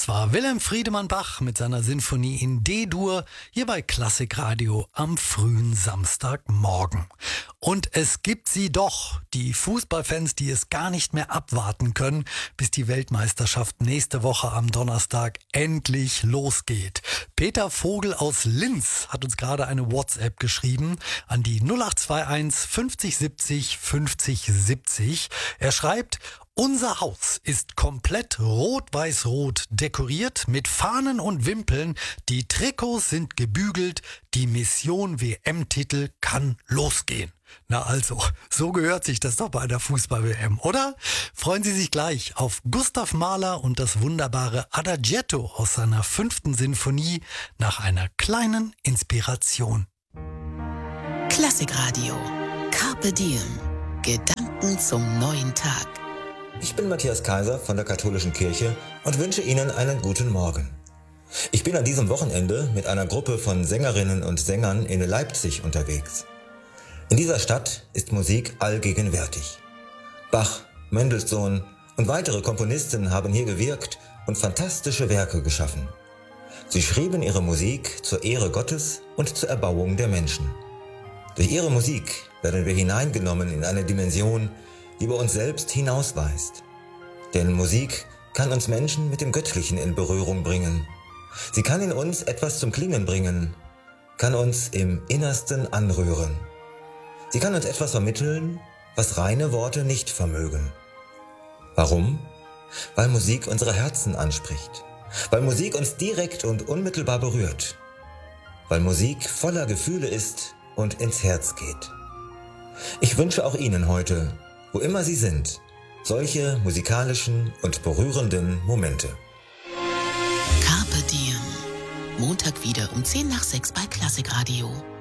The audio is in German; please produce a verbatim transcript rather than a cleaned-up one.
Das war Wilhelm Friedemann Bach mit seiner Sinfonie in D-Dur hier bei Klassikradio am frühen Samstagmorgen. Und es gibt sie doch, die Fußballfans, die es gar nicht mehr abwarten können, bis die Weltmeisterschaft nächste Woche am Donnerstag endlich losgeht. Peter Vogel aus Linz hat uns gerade eine WhatsApp geschrieben an die null acht zwei eins fünfzig siebzig fünfzig siebzig. Er schreibt: Unser Haus ist komplett rot-weiß-rot dekoriert mit Fahnen und Wimpeln. Die Trikots sind gebügelt. Die Mission W M-Titel kann losgehen. Na also, so gehört sich das doch bei einer Fußball-W M, oder? Freuen Sie sich gleich auf Gustav Mahler und das wunderbare Adagietto aus seiner fünften Sinfonie nach einer kleinen Inspiration. Klassikradio. Carpe Diem. Gedanken zum neuen Tag. Ich bin Matthias Kaiser von der Katholischen Kirche und wünsche Ihnen einen guten Morgen. Ich bin an diesem Wochenende mit einer Gruppe von Sängerinnen und Sängern in Leipzig unterwegs. In dieser Stadt ist Musik allgegenwärtig. Bach, Mendelssohn und weitere Komponisten haben hier gewirkt und fantastische Werke geschaffen. Sie schrieben ihre Musik zur Ehre Gottes und zur Erbauung der Menschen. Durch ihre Musik werden wir hineingenommen in eine Dimension, die über uns selbst hinausweist. Denn Musik kann uns Menschen mit dem Göttlichen in Berührung bringen. Sie kann in uns etwas zum Klingen bringen, kann uns im Innersten anrühren. Sie kann uns etwas vermitteln, was reine Worte nicht vermögen. Warum? Weil Musik unsere Herzen anspricht. Weil Musik uns direkt und unmittelbar berührt. Weil Musik voller Gefühle ist und ins Herz geht. Ich wünsche auch Ihnen heute, wo immer Sie sind, solche musikalischen und berührenden Momente. Carpe Diem. Montag wieder um zehn nach sechs bei Klassikradio.